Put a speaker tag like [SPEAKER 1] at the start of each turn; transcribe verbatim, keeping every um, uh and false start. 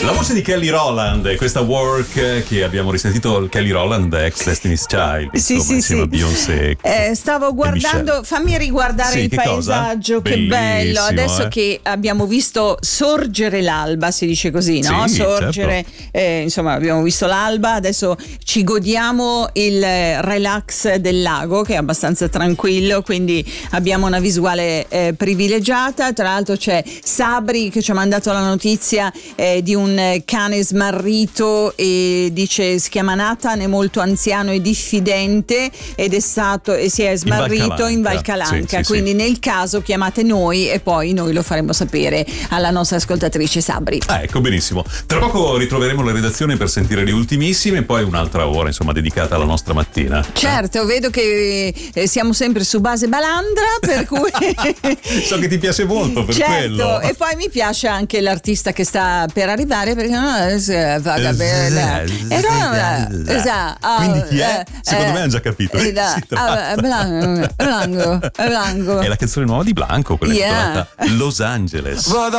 [SPEAKER 1] La voce di Kelly Rowland, questa Work che abbiamo risentito, Kelly Rowland, ex Destiny's Child,
[SPEAKER 2] sì,
[SPEAKER 1] insomma,
[SPEAKER 2] sì,
[SPEAKER 1] insieme
[SPEAKER 2] sì.
[SPEAKER 1] a Beyoncé.
[SPEAKER 2] Eh, stavo guardando, fammi riguardare
[SPEAKER 1] sì,
[SPEAKER 2] il
[SPEAKER 1] che
[SPEAKER 2] paesaggio,
[SPEAKER 1] cosa?
[SPEAKER 2] che bello. Adesso
[SPEAKER 1] Eh.
[SPEAKER 2] che abbiamo visto sorgere l'alba, si dice così, no?
[SPEAKER 1] Sì,
[SPEAKER 2] Sorgere,
[SPEAKER 1] certo.
[SPEAKER 2] eh, insomma, abbiamo visto l'alba, adesso ci godiamo il relax del lago che è abbastanza tranquillo, quindi abbiamo una visuale eh, privilegiata. Tra l'altro c'è Sabri che ci ha mandato la notizia eh, di un cane smarrito e dice si chiama Nathan, è molto anziano e diffidente ed è stato e si è smarrito in Val Calanca,
[SPEAKER 1] sì, sì,
[SPEAKER 2] quindi
[SPEAKER 1] sì.
[SPEAKER 2] nel caso chiamate noi e poi noi lo faremo sapere alla nostra ascoltatrice Sabri.
[SPEAKER 1] Ah, ecco, benissimo. Tra poco ritroveremo la redazione per sentire le ultimissime e poi un'altra ora, insomma, dedicata alla nostra mattina.
[SPEAKER 2] Certo, vedo che eh, siamo sempre su base Balandra, per cui
[SPEAKER 1] so che ti piace molto per
[SPEAKER 2] certo,
[SPEAKER 1] quello.
[SPEAKER 2] e poi mi piace anche l'artista che sta per arrivare perché no, eh, vaga bene. Eh, no, esatto.
[SPEAKER 1] Quindi chi è?
[SPEAKER 2] Eh,
[SPEAKER 1] Secondo
[SPEAKER 2] eh,
[SPEAKER 1] me hanno già capito.
[SPEAKER 2] eh, da- ah, Blanco, Blanco, Blanco.
[SPEAKER 1] È la canzone nuova di Blanco, quella
[SPEAKER 2] Yeah.
[SPEAKER 1] intitolata Los Angeles.